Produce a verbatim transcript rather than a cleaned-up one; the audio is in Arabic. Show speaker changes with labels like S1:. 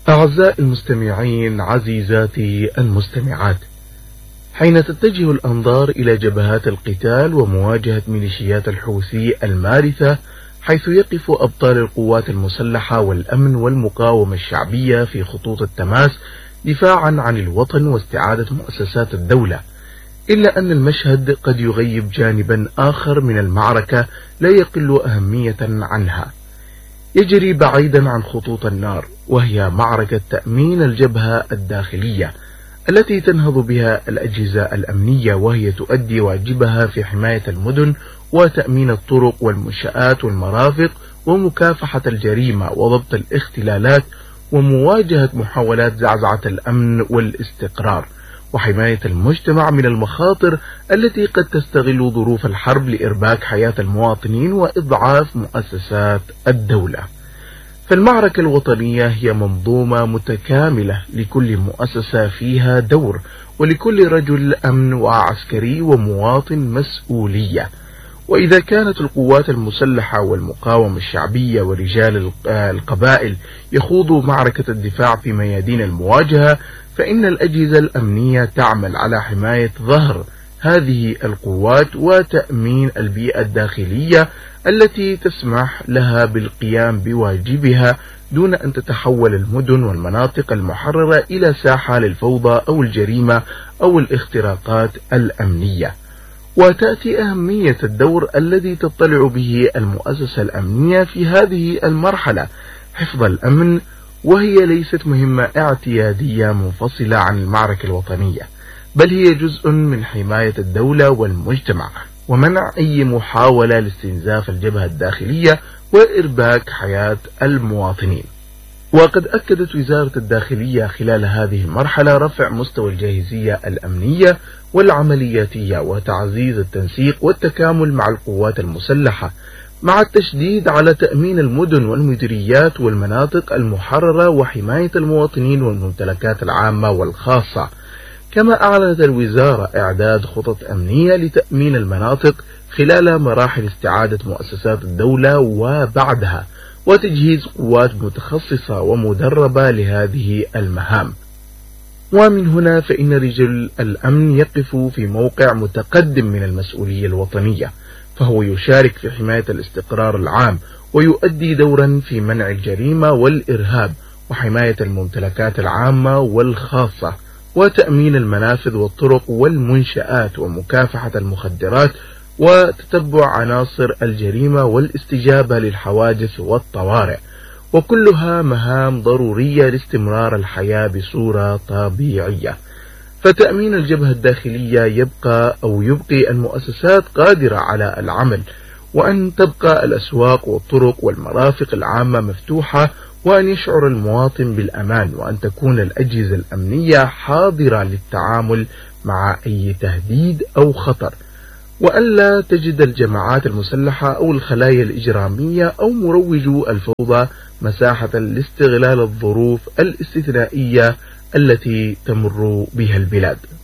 S1: أعزائي المستمعين، عزيزاتي المستمعات، حين تتجه الأنظار إلى جبهات القتال ومواجهة ميليشيات الحوثي المارثة، حيث يقف أبطال القوات المسلحة والأمن والمقاومة الشعبية في خطوط التماس دفاعا عن الوطن واستعادة مؤسسات الدولة، إلا أن المشهد قد يغيب جانبا آخر من المعركة لا يقل أهمية عنها، يجري بعيدا عن خطوط النار، وهي معركة تأمين الجبهة الداخلية التي تنهض بها الأجهزة الأمنية، وهي تؤدي واجبها في حماية المدن وتأمين الطرق والمنشآت والمرافق ومكافحة الجريمة وضبط الاختلالات ومواجهة محاولات زعزعة الأمن والاستقرار، وحماية المجتمع من المخاطر التي قد تستغل ظروف الحرب لإرباك حياة المواطنين وإضعاف مؤسسات الدولة. فالمعركة الوطنية هي منظومة متكاملة لكل مؤسسة فيها دور، ولكل رجل أمن وعسكري ومواطن مسؤولية. وإذا كانت القوات المسلحة والمقاومة الشعبية ورجال القبائل يخوضوا معركة الدفاع في ميادين المواجهة، فإن الأجهزة الأمنية تعمل على حماية ظهر هذه القوات وتأمين البيئة الداخلية التي تسمح لها بالقيام بواجبها دون أن تتحول المدن والمناطق المحررة إلى ساحة للفوضى أو الجريمة أو الاختراقات الأمنية. وتأتي أهمية الدور الذي تطلع به المؤسسة الأمنية في هذه المرحلة، حفظ الأمن، وهي ليست مهمة اعتيادية منفصلة عن المعركة الوطنية، بل هي جزء من حماية الدولة والمجتمع ومنع أي محاولة لاستنزاف الجبهة الداخلية وإرباك حياة المواطنين. وقد أكدت وزارة الداخلية خلال هذه المرحلة رفع مستوى الجاهزية الأمنية والعملياتية وتعزيز التنسيق والتكامل مع القوات المسلحة، مع التشديد على تأمين المدن والمديريات والمناطق المحررة وحماية المواطنين والممتلكات العامة والخاصة. كما أعلنت الوزارة إعداد خطط أمنية لتأمين المناطق خلال مراحل استعادة مؤسسات الدولة وبعدها، وتجهيز قوات متخصصة ومدربة لهذه المهام. ومن هنا فإن رجال الأمن يقفوا في موقع متقدم من المسؤولية الوطنية، فهو يشارك في حماية الاستقرار العام ويؤدي دورا في منع الجريمة والإرهاب وحماية الممتلكات العامة والخاصة وتأمين المنافذ والطرق والمنشآت ومكافحة المخدرات وتتبع عناصر الجريمة والاستجابة للحوادث والطوارئ، وكلها مهام ضرورية لاستمرار الحياة بصورة طبيعية. فتأمين الجبهة الداخلية يبقى أو يبقي المؤسسات قادرة على العمل، وأن تبقى الأسواق والطرق والمرافق العامة مفتوحة، وأن يشعر المواطن بالأمان، وأن تكون الأجهزة الأمنية حاضرة للتعامل مع أي تهديد أو خطر، وألا تجد الجماعات المسلحة أو الخلايا الإجرامية أو مروجو الفوضى مساحة لاستغلال الظروف الاستثنائية التي تمر بها البلاد.